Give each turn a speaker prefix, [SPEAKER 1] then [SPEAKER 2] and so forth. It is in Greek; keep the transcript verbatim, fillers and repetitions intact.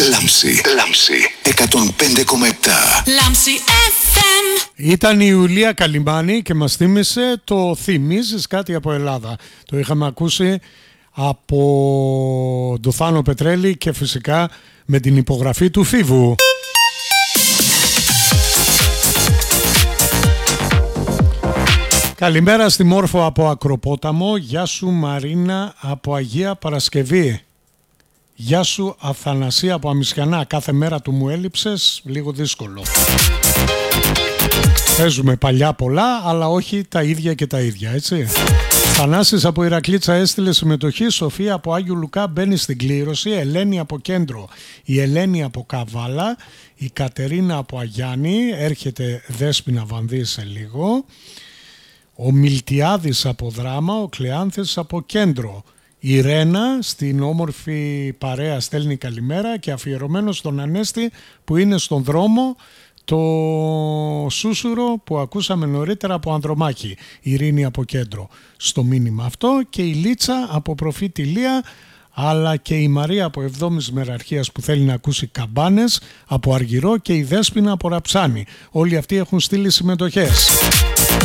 [SPEAKER 1] Λάμψη, Λάμψη εκατόν πέντε κόμμα επτά.
[SPEAKER 2] Λάμψη εφ εμ.
[SPEAKER 3] Ήταν η Ιουλία Καλυμάνη και μας θύμισε το «Θυμίζεις κάτι από Ελλάδα». Το είχαμε ακούσει από τον Θάνο Πετρέλη και φυσικά με την υπογραφή του Φίβου. Καλημέρα στη Μόρφο από Ακροπόταμο. Γεια σου Μαρίνα από Αγία Παρασκευή. Γεια σου Αθανασία από Αμισιανά. Κάθε μέρα του μου έλειψες, λίγο δύσκολο. Παίζουμε παλιά πολλά, αλλά όχι τα ίδια και τα ίδια, έτσι. Θανάσης από Ηρακλήτσα έστειλε συμμετοχή. Σοφία από Άγιου Λουκά μπαίνει στην κλήρωση. Ελένη από Κέντρο. Η Ελένη από Καβάλα. Η Κατερίνα από Αγιάννη. Έρχεται Δέσποινα Βανδύ σε λίγο. Ο Μιλτιάδης από Δράμα. Ο Κλεάνθης από Κέντρο. Η Ρένα στην όμορφη παρέα στέλνει καλημέρα και αφιερωμένο στον Ανέστη που είναι στον δρόμο το σούσουρο που ακούσαμε νωρίτερα από Ανδρομάχη. Η Ειρήνη από Κέντρο στο μήνυμα αυτό και η Λίτσα από Προφήτη Λία, αλλά και η Μαρία από Εβδόμης Μεραρχίας που θέλει να ακούσει Καμπάνες από Αργυρό και η Δέσποινα από Ραψάνη. Όλοι αυτοί έχουν στείλει συμμετοχές.